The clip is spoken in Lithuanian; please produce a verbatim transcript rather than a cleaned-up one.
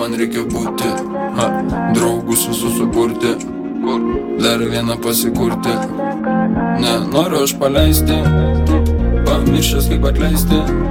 man reikia būti, ha, draugus visus suburti, dar vieną pasikurti. Nenoriu aš paleisti, pamiršęs kaip atleisti.